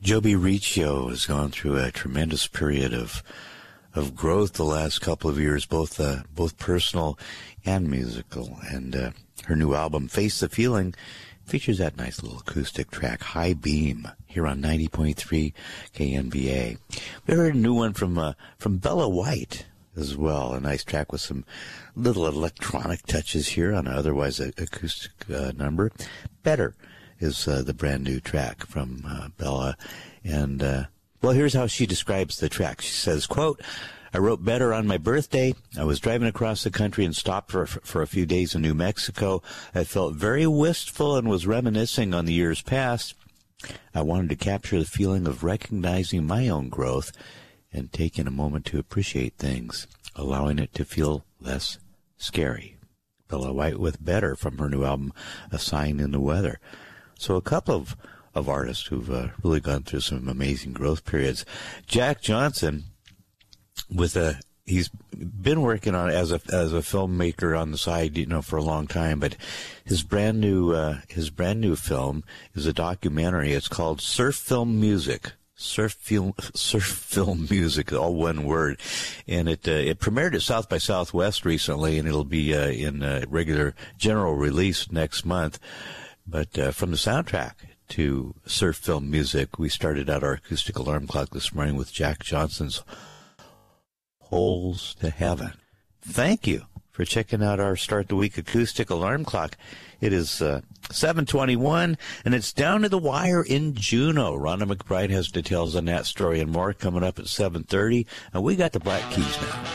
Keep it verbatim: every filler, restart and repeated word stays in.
Joby Riccio has gone through a tremendous period of of growth the last couple of years, both uh, both personal and musical. And uh, her new album, Face the Feeling, features that nice little acoustic track, High Beam, here on ninety point three K N V A. We heard a new one from uh, from Bella White as well, a nice track with some little electronic touches here on an otherwise a, acoustic uh, number. Better is uh, the brand new track from uh, Bella. And, uh, well, here's how she describes the track. She says, quote, I wrote Better on my birthday. I was driving across the country and stopped for, for a few days in New Mexico. I felt very wistful and was reminiscing on the years past. I wanted to capture the feeling of recognizing my own growth and taking a moment to appreciate things, allowing it to feel less scary. Bella White with Better from her new album, A Sign in the Weather. So a couple of, of artists who've uh, really gone through some amazing growth periods. Jack Johnson, with a he's been working on as a as a filmmaker on the side, you know, for a long time. But his brand new uh, his brand new film is a documentary. It's called Surf Film Music. Surf film, surf film music, all one word, and it uh, it premiered at South by Southwest recently, and it'll be uh, in uh, regular general release next month. But uh, from the soundtrack to Surf Film Music, we started out our acoustic alarm clock this morning with Jack Johnson's Holes to Heaven. Thank you for checking out our Start the Week acoustic alarm clock. It is uh, seven twenty-one, and it's down to the wire in Juneau. Rhonda McBride has details on that story and more coming up at seven thirty, and we got the Black Keys now.